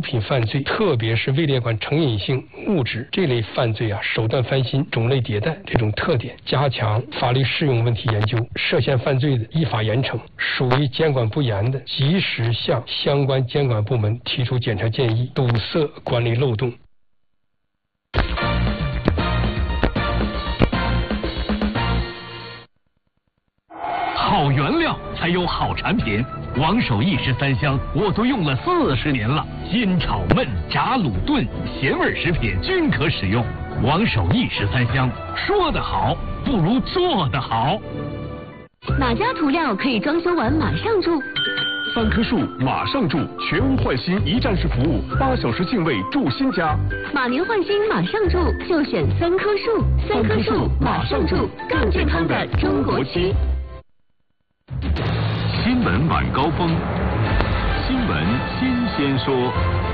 品犯罪，特别是位列管成瘾性物质这类犯罪手段翻新、种类迭代这种特点，加强法律适用问题研究，涉嫌犯罪的依法严惩，属于监管不严的，及时向相关监管部门提出检查建议，堵塞管理漏洞。 好原料才有好产品，王守义13香我都用了40年了，煎炒焖炸卤炖咸味食品均可使用。王守义13香，说得好不如做得好。 哪家涂料可以装修完马上住？ 3棵树马上住，全屋换新一站式服务，8小时净位住新家。 马年换新马上住，就选3棵树。3棵树马上住，更健康的中国区。 新闻晚高峰，新闻新鲜说。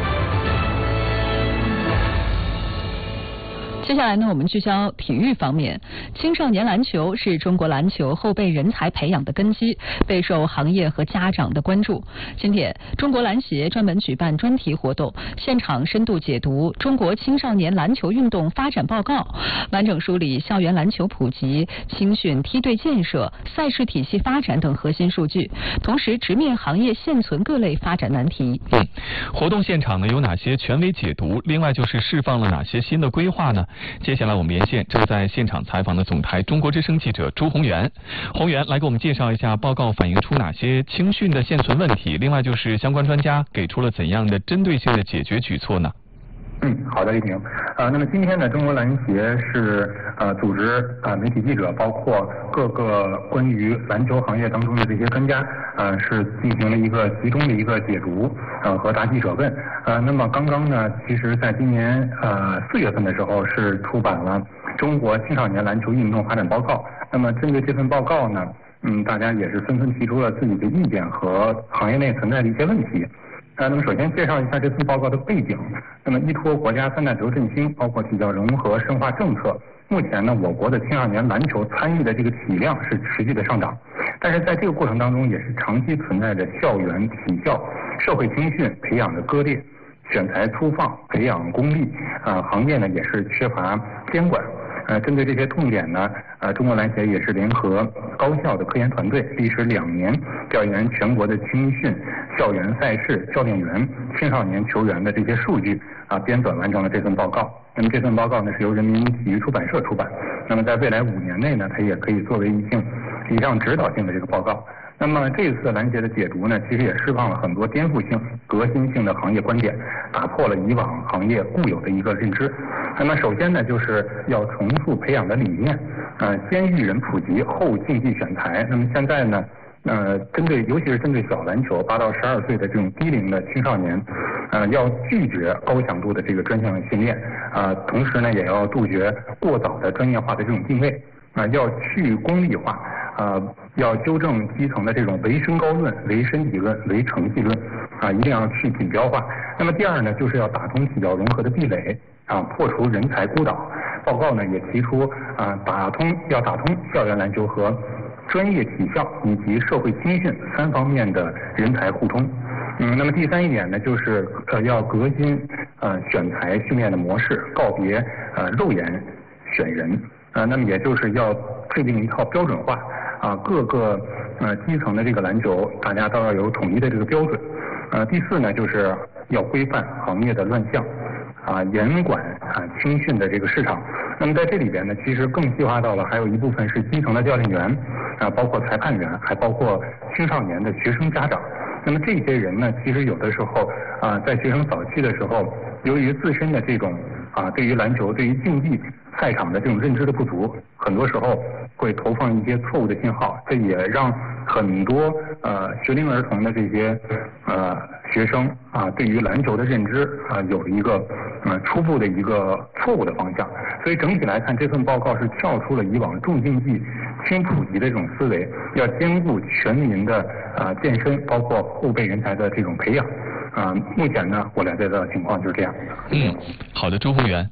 接下来呢，我们聚焦体育方面。青少年篮球是中国篮球后备人才培养的根基，备受行业和家长的关注。今天，中国篮协专门举办专题活动，现场深度解读中国青少年篮球运动发展报告，完整梳理校园篮球普及、青训梯队建设、赛事体系发展等核心数据，同时直面行业现存各类发展难题。 活动现场呢有哪些权威解读？另外就是释放了哪些新的规划呢？接下来我们连线正在现场采访的总台中国之声记者朱宏元。宏元来给我们介绍一下报告反映出哪些青训的现存问题，另外就是相关专家给出了怎样的针对性的解决举措呢？ 好的，一鸣。那么今天呢，中国篮协是组织媒体记者，包括各个关于篮球行业当中的这些专家，是进行了一个集中的一个解读，和答记者问。那么刚刚呢，其实在今年4月份的时候是出版了《中国青少年篮球运动发展报告》。那么针对这份报告呢，大家也是纷纷提出了自己的意见和行业内存在的一些问题。那么首先介绍一下这份报告的背景。那么依托国家3大轴振兴，包括体教融合深化政策，目前呢，我国的青少年篮球参与的这个体量是持续的上涨，但是在这个过程当中，也是长期存在着校园、体校、社会青训培养的割裂，选材粗放，培养功利，行业呢也是缺乏监管。针对这些痛点呢，中国篮协也是联合高校的科研团队，历时2年调研全国的青训、校园赛事、教练员、青少年球员的这些数据，编纂完成了这份报告。那么这份报告呢是由人民体育出版社出版。那么在未来5年内呢，它也可以作为一项指导性的这个报告。那么这次篮协的解读呢，其实也释放了很多颠覆性、革新性的行业观点，打破了以往行业固有的一个认知。那么首先呢，就是要重塑培养的理念，先育人普及，后竞技选材。那么现在呢，尤其是针对小篮球8到12岁的这种低龄的青少年，要拒绝高强度的这个专项训练，同时呢，也要杜绝过早的专业化的这种定位，要去功利化。要纠正基层的这种唯身高论、唯身体论、唯成绩论，一定要去锦标化。那么第二呢，就是要打通体教融合的壁垒，破除人才孤岛。报告呢也提出，要打通校园篮球和专业体校以及社会青训3方面的人才互通。那么第3一点呢，就是要革新选材训练的模式，告别肉眼选人。那么也就是要制定一套标准化。各个基层的这个篮球，大家都要有统一的这个标准。第4呢，就是要规范行业的乱象，严管青训的这个市场。那么在这里边呢，其实更细化到了还有一部分是基层的教练员，包括裁判员，还包括青少年的学生家长。那么这些人呢，其实有的时候在学生早期的时候，由于自身的这种对于篮球、对于竞技赛场的这种认知的不足，很多时候会投放一些错误的信号，这也让很多学龄儿童的这些学生对于篮球的认知有了一个初步的一个错误的方向。所以整体来看，这份报告是跳出了以往重竞技轻普及的这种思维，要兼顾全民的健身，包括后备人才的这种培养。目前呢，我了解到的情况就是这样。 好的，朱宏元。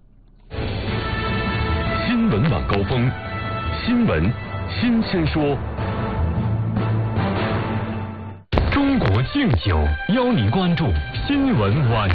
新闻晚高峰，新闻新鲜说。中国敬酒邀您关注新闻晚。